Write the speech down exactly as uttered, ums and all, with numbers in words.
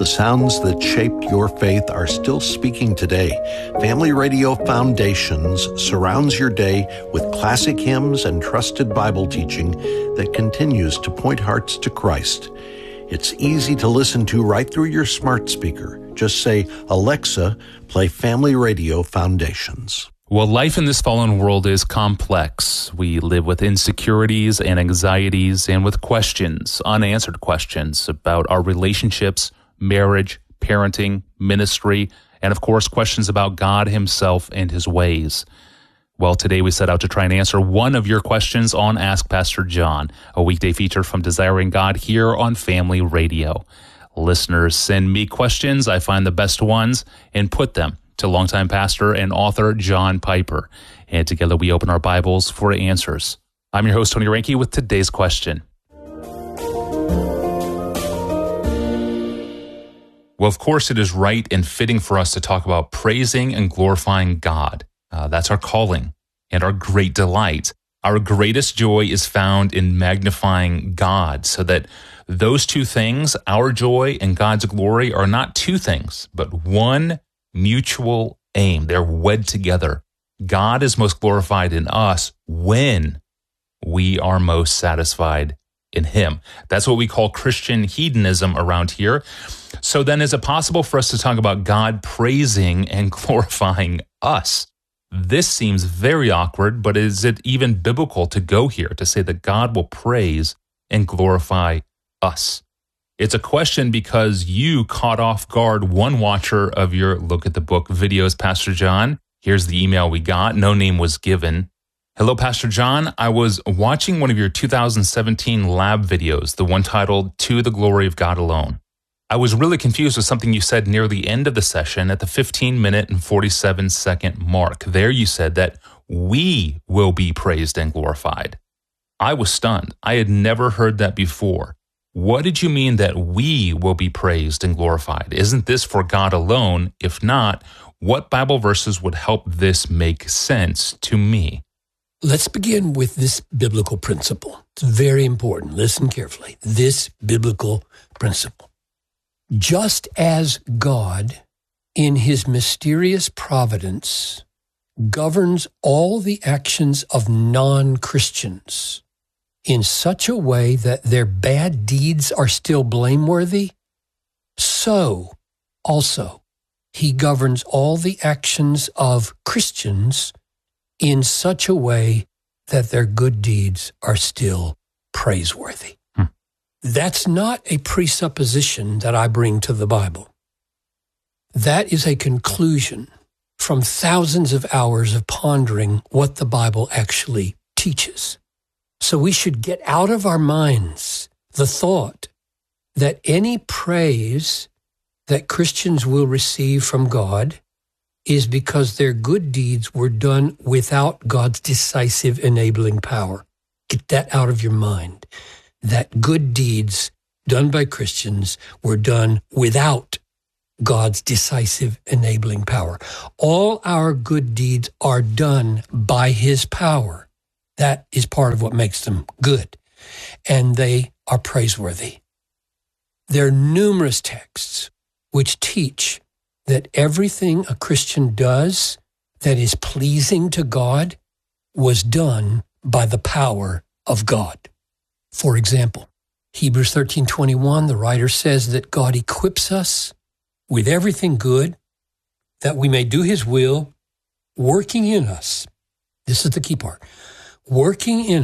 The sounds that shaped your faith are still speaking today. Family Radio Foundations surrounds your day with classic hymns and trusted Bible teaching that continues to point hearts to Christ. It's easy to listen to right through your smart speaker. Just say, Alexa, play Family Radio Foundations. Well, life in this fallen world is complex. We live with insecurities and anxieties and with questions, unanswered questions about our relationships, marriage, parenting, ministry, and of course, questions about God himself and his ways. Well, today we set out to try and answer one of your questions on Ask Pastor John, a weekday feature from Desiring God here on Family Radio. Listeners send me questions. I find the best ones and put them to longtime pastor and author John Piper. And together we open our Bibles for answers. I'm your host, Tony Reinke, with today's question. Well, of course, it is right and fitting for us to talk about praising and glorifying God. Uh, that's our calling and our great delight. Our greatest joy is found in magnifying God, so that those two things, our joy and God's glory, are not two things, but one mutual aim. They're wed together. God is most glorified in us when we are most satisfied in him. That's what we call Christian hedonism around here. So then, is it possible for us to talk about God praising and glorifying us? This seems very awkward, but is it even biblical to go here to say that God will praise and glorify us? It's a question because you caught off guard one watcher of your Look at the Book videos, Pastor John. Here's the email we got. No name was given. Hello, Pastor John. I was watching one of your two thousand seventeen lab videos, the one titled To the Glory of God Alone. I was really confused with something you said near the end of the session at the fifteen minute and forty-seven second mark. There you said that we will be praised and glorified. I was stunned. I had never heard that before. What did you mean that we will be praised and glorified? Isn't this for God alone? If not, what Bible verses would help this make sense to me? Let's begin with this biblical principle. It's very important. Listen carefully. This biblical principle. Just as God, in his mysterious providence, governs all the actions of non-Christians in such a way that their bad deeds are still blameworthy, so also he governs all the actions of Christians in such a way that their good deeds are still praiseworthy. Hmm. That's not a presupposition that I bring to the Bible. That is a conclusion from thousands of hours of pondering what the Bible actually teaches. So we should get out of our minds the thought that any praise that Christians will receive from God is because their good deeds were done without God's decisive enabling power. Get that out of your mind. That good deeds done by Christians were done without God's decisive enabling power. All our good deeds are done by his power. That is part of what makes them good. And they are praiseworthy. There are numerous texts which teach that everything a Christian does that is pleasing to God was done by the power of God. For example, Hebrews thirteen twenty-one, the writer says that God equips us with everything good that we may do his will, working in us. This is the key part. Working in